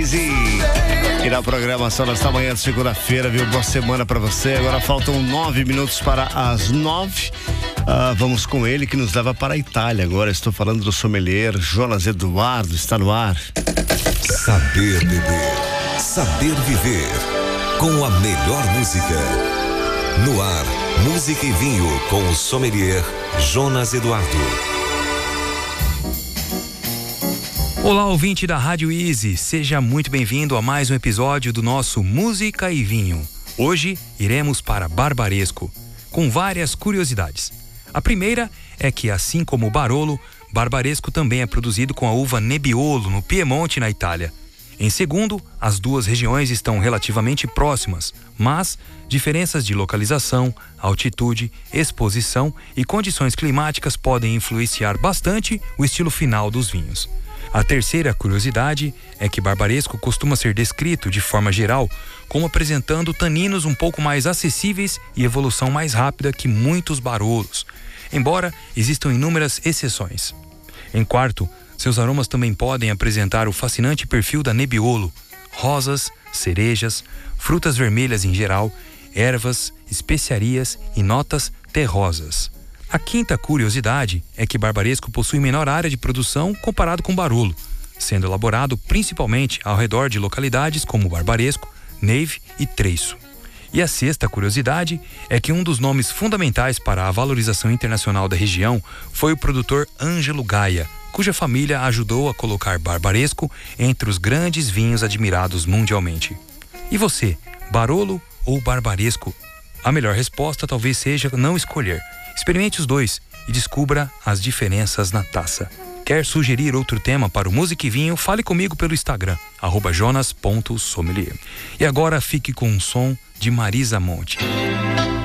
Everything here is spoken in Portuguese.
E na programação nesta manhã de segunda-feira, viu? Boa semana pra você. Agora faltam 9 minutos para as 9. Vamos com ele que nos leva para a Itália. Agora estou falando do sommelier Jonas Eduardo, está no ar. Saber beber, saber viver, com a melhor música. No ar, música e vinho com o sommelier Jonas Eduardo. Olá, ouvinte da Rádio Easy, seja muito bem-vindo a mais um episódio do nosso Música e Vinho. Hoje iremos para Barbaresco, com várias curiosidades. A primeira é que, assim como o Barolo, Barbaresco também é produzido com a uva Nebbiolo, no Piemonte, na Itália. Em segundo, as duas regiões estão relativamente próximas, mas diferenças de localização, altitude, exposição e condições climáticas podem influenciar bastante o estilo final dos vinhos. A terceira curiosidade é que Barbaresco costuma ser descrito, de forma geral, como apresentando taninos um pouco mais acessíveis e evolução mais rápida que muitos Barolos, embora existam inúmeras exceções. Em quarto, seus aromas também podem apresentar o fascinante perfil da Nebbiolo: rosas, cerejas, frutas vermelhas em geral, ervas, especiarias e notas terrosas. A quinta curiosidade é que Barbaresco possui menor área de produção comparado com Barolo, sendo elaborado principalmente ao redor de localidades como Barbaresco, Neve e Tresso. E a sexta curiosidade é que um dos nomes fundamentais para a valorização internacional da região foi o produtor Angelo Gaia, cuja família ajudou a colocar Barbaresco entre os grandes vinhos admirados mundialmente. E você, Barolo ou Barbaresco? A melhor resposta talvez seja não escolher. Experimente os dois e descubra as diferenças na taça. Quer sugerir outro tema para o Música e Vinho? Fale comigo pelo Instagram, @jonas.sommelier. E agora fique com um som de Marisa Monte.